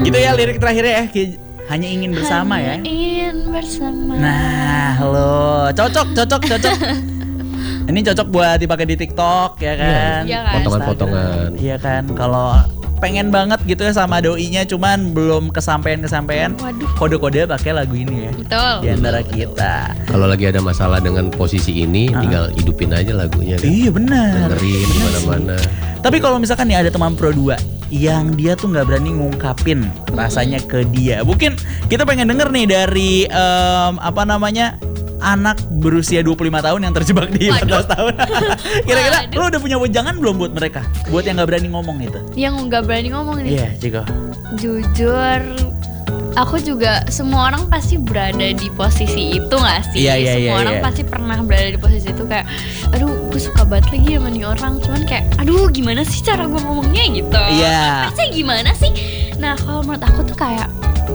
Gitu ya lirik terakhirnya ya. Hanya ingin bersama ya. Ingin bersama. Nah, lo cocok. Ini cocok buat dipakai di TikTok ya kan. Iya kan? Potongan-potongan. Iya kan. Kalau pengen banget gitu ya sama doinya cuman belum kesampaian. Waduh. Kode-kode pakai lagu ini ya. Betul. Di antara kita. Kalau lagi ada masalah dengan posisi ini, tinggal hidupin aja lagunya. Kan? Iya benar. Dengerin di mana-mana. Tapi kalau misalkan nih ada teman Pro 2 yang dia tuh nggak berani ngungkapin rasanya ke dia. Mungkin kita pengen denger nih dari anak berusia 25 tahun yang terjebak di 14 tahun. Kira-kira lu udah punya wejangan belum buat mereka? Buat yang gak berani ngomong itu. Yang nggak berani ngomong nih. Iya, Ciko. Jujur, aku juga, semua orang pasti berada di posisi itu gak sih? Semua orang pasti pernah berada di posisi itu, kayak aduh gue suka banget lagi sama nih orang, cuman kayak aduh gimana sih cara gue ngomongnya gitu. Iya. Pasti gimana sih? Nah kalau menurut aku tuh kayak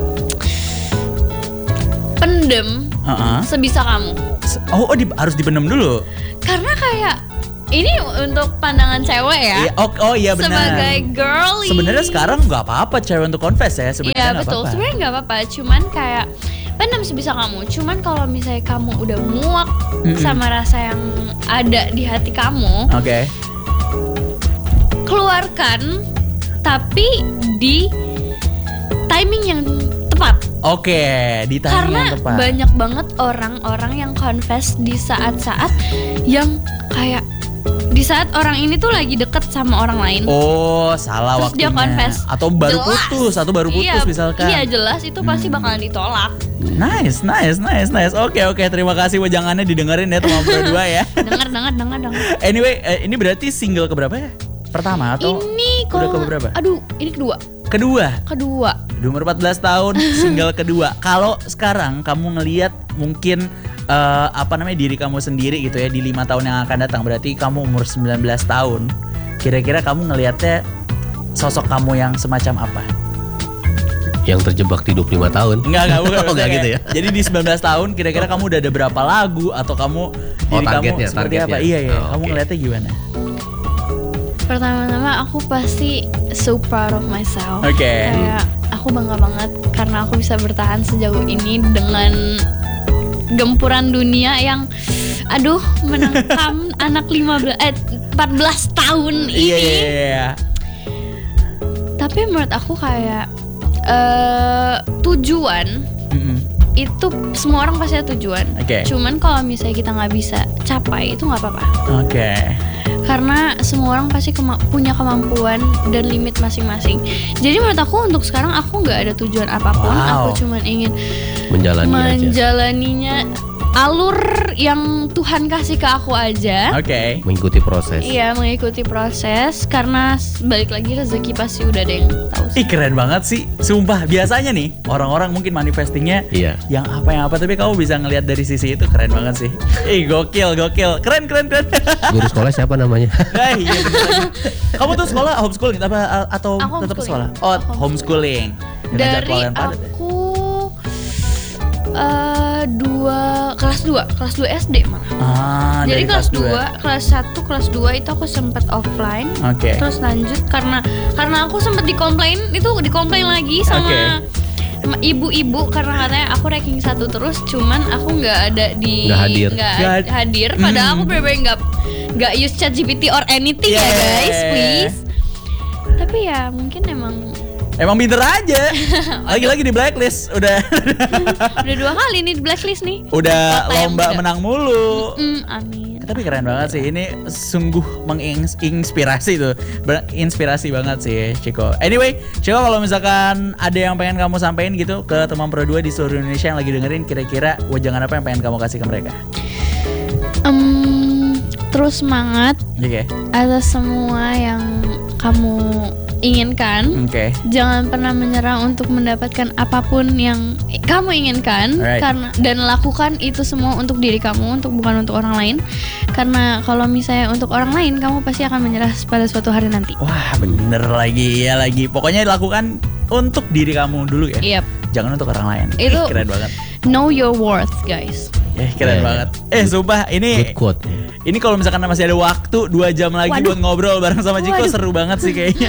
pendem sebisa kamu. Harus dipendem dulu. Karena kayak ini untuk pandangan cewek ya. Iya benar. Sebagai girly. Sebenarnya sekarang nggak apa-apa cewek untuk confess ya. Iya betul. Sebenarnya nggak apa-apa. Cuman kayak pendem sebisa kamu. Cuman kalau misalnya kamu udah muak sama rasa yang ada di hati kamu, keluarkan. Tapi di timing yang tepat. Di timing yang tepat. Karena banyak banget orang-orang yang confess di saat-saat yang kayak di saat orang ini tuh lagi deket sama orang lain. Salah terus waktunya. Dia confess. Atau baru putus misalkan. Iya jelas itu pasti bakalan ditolak. Nice. Oke, terima kasih wejangannya didengerin ya teman Pro 2 ya. Dengar. Anyway, ini berarti single keberapa ya? Pertama atau ini udah ke beberapa? Aduh, ini kedua. Di umur 14 tahun, single kedua. Kalau sekarang kamu ngelihat mungkin diri kamu sendiri gitu ya di 5 tahun yang akan datang, berarti kamu umur 19 tahun. Kira-kira kamu ngelihatnya sosok kamu yang semacam apa? Yang terjebak di 25 tahun. Enggak bukan gitu ya. Jadi di 19 tahun kira-kira kamu udah ada berapa lagu atau kamu targetnya, kamu seperti apa? Iya. Kamu ngelihatnya gimana? Pertama-tama aku pasti so proud of myself. Kayak aku bangga banget karena aku bisa bertahan sejauh ini dengan gempuran dunia yang menengkam anak 14 tahun ini. Iya. Tapi menurut aku kayak tujuan itu semua orang pasti ada tujuan. Cuman kalau misalnya kita nggak bisa capai itu nggak apa-apa. Karena semua orang pasti punya kemampuan dan limit masing-masing. Jadi menurut aku untuk sekarang aku nggak ada tujuan apapun. Aku cuma ingin menjalaninya alur yang Tuhan kasih ke aku aja. Mengikuti proses. Iya, mengikuti proses. Karena balik lagi rezeki pasti udah ada yang tahu sih. Keren banget sih. Sumpah, biasanya nih orang-orang mungkin manifestingnya yang apa, tapi kamu bisa ngelihat dari sisi itu, keren banget sih. Gokil. Keren. Guru sekolah siapa namanya? Iya bener. Kamu tuh sekolah homeschooling atau tetap sekolah? Homeschooling. Dari aku kelas 2 SD malah. Jadi kelas 2, kelas 1, kelas 2 itu aku sempat offline. Terus lanjut karena aku sempat dikomplain lagi sama ibu-ibu karena katanya aku ranking 1 terus, cuman aku nggak hadir. Padahal aku bener-bener nggak use ChatGPT or anything ya guys, please. Tapi ya mungkin Emang pinter aja. Lagi-lagi di blacklist. Udah 2 kali nih di blacklist nih. Udah lomba menang mulu. Amin. Tapi keren banget sih. Ini sungguh menginspirasi tuh. Inspirasi banget sih Ciko. Anyway, Ciko, kalau misalkan ada yang pengen kamu sampaikan gitu ke teman Pro 2 di seluruh Indonesia yang lagi dengerin, kira-kira wejangan apa yang pengen kamu kasih ke mereka? Terus semangat atas semua yang kamu inginkan. Jangan pernah menyerah untuk mendapatkan apapun yang kamu inginkan. Karena dan lakukan itu semua untuk diri kamu, bukan untuk orang lain. Karena kalau misalnya untuk orang lain, kamu pasti akan menyerah pada suatu hari nanti. Wah, bener lagi. Pokoknya lakukan untuk diri kamu dulu ya. Jangan untuk orang lain. Itu keren banget. Know your worth, guys. Keren banget. Sumpah ini good quote. Ini kalau misalkan masih ada waktu 2 jam lagi buat ngobrol bareng sama Ciko, seru banget sih kayaknya.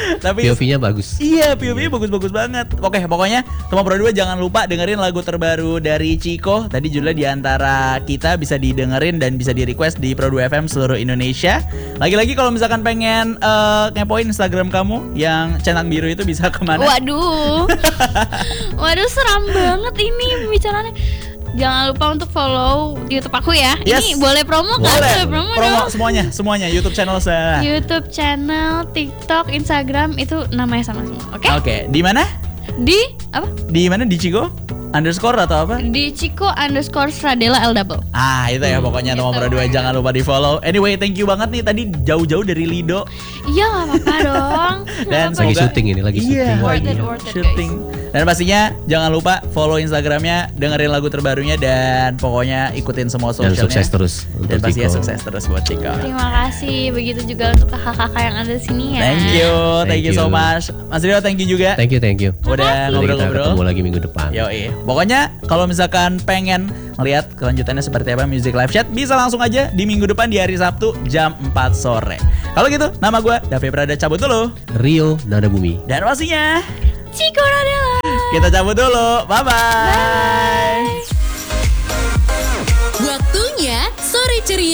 Tapi POV-nya bagus. Iya, POV-nya bagus-bagus banget. Oke, pokoknya teman Pro 2 jangan lupa dengerin lagu terbaru dari Chico. Tadi judulnya Di Antara Kita, bisa didengerin dan bisa di-request di Pro 2 FM seluruh Indonesia. Lagi-lagi kalau misalkan pengen ngepoin Instagram kamu yang centang biru itu bisa kemana? Waduh. Waduh, seram banget ini pembicaranya. Jangan lupa untuk follow YouTube aku ya. Yes. Ini boleh promo kan? Boleh. Promo Promo dong. semuanya YouTube channel saya. YouTube channel, TikTok, Instagram itu namanya sama semua. Oke? Oke, di mana? Di apa? Di mana? Di Chico underscore atau apa? Di Chico_Stradella L double. Ah, itu ya pokoknya teman Pro 2 jangan lupa di follow. Anyway, thank you banget nih tadi jauh-jauh dari Lido. Iya, gak apa-apa dong. Dan Lagi syuting ini, lagi syuting. Worth it, syuting. Dan pastinya jangan lupa follow Instagramnya, dengerin lagu terbarunya, dan pokoknya ikutin semua Dan socialnya. sukses terus Dan untuk pastinya Chico. sukses terus buat Chico. Terima kasih. Begitu juga untuk kakak-kakak yang ada di sini ya. Thank you so much. Mas Rio, thank you juga. Thank you. Udah Nanti kita ngobrol-ngobrol. ketemu lagi minggu depan. Yoi. Pokoknya kalau misalkan pengen melihat kelanjutannya seperti apa Music Live Chat, bisa langsung aja di minggu depan di hari Sabtu jam 4 sore. Kalau gitu, nama gue Davi Prada cabut dulu. Rio Nada Bumi. Dan pastinya Chico Stradella. kita cabut dulu. Bye-bye. Waktunya sore ceria.